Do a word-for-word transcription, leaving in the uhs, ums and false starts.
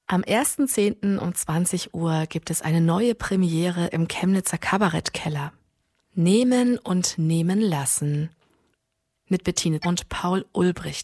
Am ersten zehnten um zwanzig Uhr gibt es eine neue Premiere im Chemnitzer Kabarettkeller. Nehmen und nehmen lassen mit Bettine und Paul Ulbricht.